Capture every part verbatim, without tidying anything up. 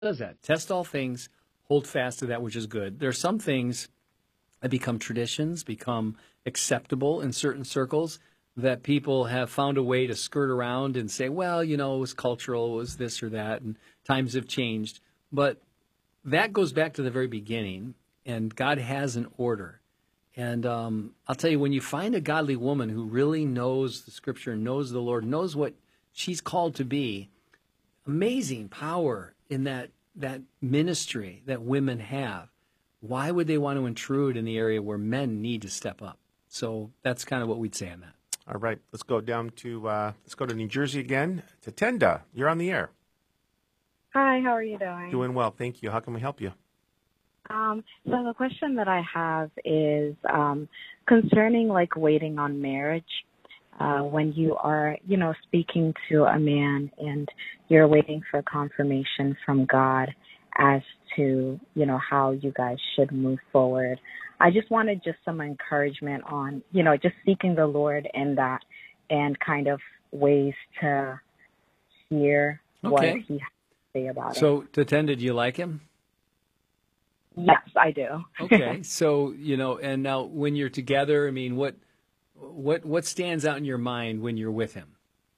does that. Test all things, hold fast to that which is good. There are some things that become traditions, become acceptable in certain circles that people have found a way to skirt around and say, well, you know, it was cultural, it was this or that, and times have changed. But that goes back to the very beginning, and God has an order. And um, I'll tell you, when you find a godly woman who really knows the Scripture, knows the Lord, knows what she's called to be, amazing power in that that ministry that women have. Why would they want to intrude in the area where men need to step up? So that's kind of what we'd say on that. All right, let's go down to uh, let's go to New Jersey again. To Tenda, you're on the air. Hi, how are you doing? Doing well, thank you. How can we help you? Um, so the question that I have is um, concerning like waiting on marriage. Uh, when you are, you know, speaking to a man and you're waiting for confirmation from God as to, you know, how you guys should move forward. I just wanted just some encouragement on, you know, just seeking the Lord in that and kind of ways to hear Okay. what he has to say about So, it. Tatenda, do you like him? Yes, I do. Okay. So, you know, and now when you're together, I mean, what what what stands out in your mind when you're with him?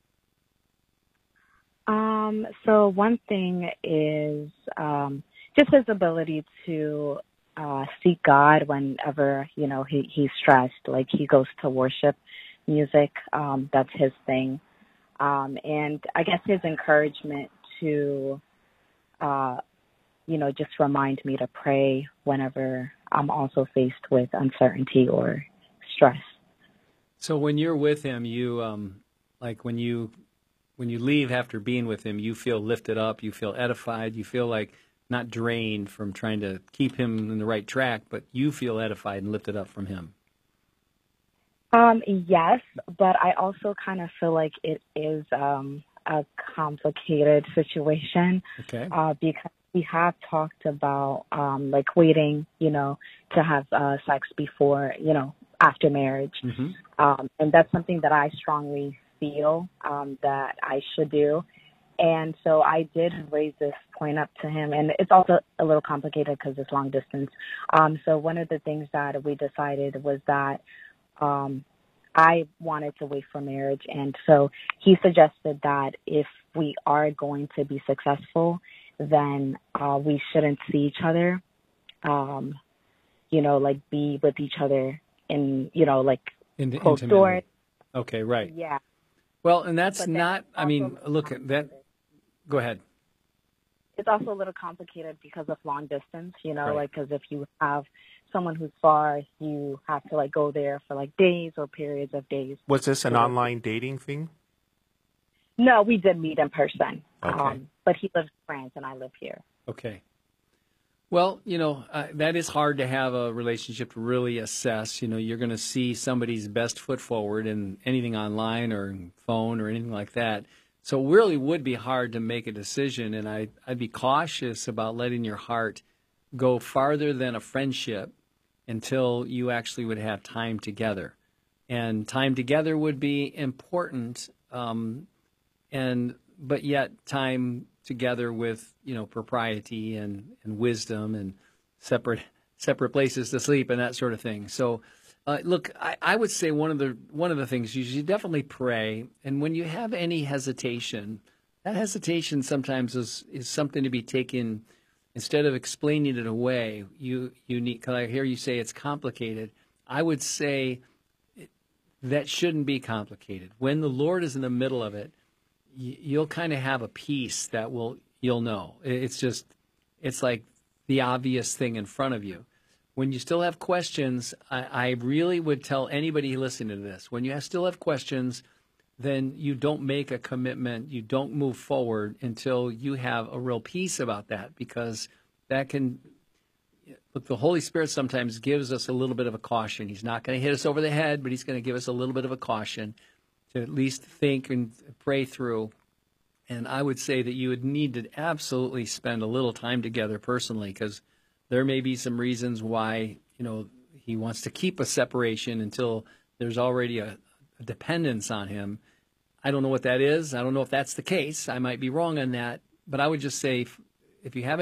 Um, so one thing is um, just his ability to uh, seek God whenever, you know, he, he's stressed, like he goes to worship music. Um, that's his thing. Um, and I guess his encouragement to, uh, you know, just remind me to pray whenever I'm also faced with uncertainty or stress. So when you're with him, you um, like when you when you leave after being with him, you feel lifted up, you feel edified, you feel like not drained from trying to keep him in the right track, but you feel edified and lifted up from him. Um, yes, but I also kind of feel like it is um, a complicated situation Okay. uh, because we have talked about um, like waiting, you know, to have uh, sex before, you know, after marriage. Mm-hmm. Um, and that's something that I strongly feel um, that I should do. And so I did raise this point up to him, and it's also a little complicated because it's long distance. Um, so one of the things that we decided was that um, I wanted to wait for marriage, and so he suggested that if we are going to be successful, then uh, we shouldn't see each other, um, you know, like be with each other in, you know, like In, closed intimately. doors. Okay, right. Yeah. Well, and that's But then not, I also mean, look at that. Go ahead. It's also a little complicated because of long distance, you know, Right. like because if you have someone who's far, you have to like go there for like days or periods of days. Was this an So- online dating thing? No, we did meet in person. Okay. Um, but he lives in France and I live here. Okay. Well, you know, uh, that is hard to have a relationship to really assess. You know, you're going to see somebody's best foot forward in anything online or phone or anything like that. So it really would be hard to make a decision, and I, I'd be cautious about letting your heart go farther than a friendship until you actually would have time together. And time together would be important, um, and but yet time together with, you know, propriety and, and wisdom and separate separate places to sleep and that sort of thing. So, uh, look, I, I would say one of the one of the things is you definitely pray, and when you have any hesitation, that hesitation sometimes is, is something to be taken instead of explaining it away. You you need, because I hear you say it's complicated. I would say that shouldn't be complicated. When the Lord is in the middle of it, you'll kind of have a peace that will, you'll know. It's just, it's like the obvious thing in front of you. When you still have questions, I, I really would tell anybody listening to this, when you have, still have questions, then you don't make a commitment, you don't move forward until you have a real peace about that, because that can, look, the Holy Spirit sometimes gives us a little bit of a caution. He's not going to hit us over the head, but he's going to give us a little bit of a caution to at least think and pray through. And I would say that you would need to absolutely spend a little time together personally, because there may be some reasons why, you know, he wants to keep a separation until there's already a, a dependence on him. I don't know what that is. I don't know if that's the case. I might be wrong on that. But I would just say if you have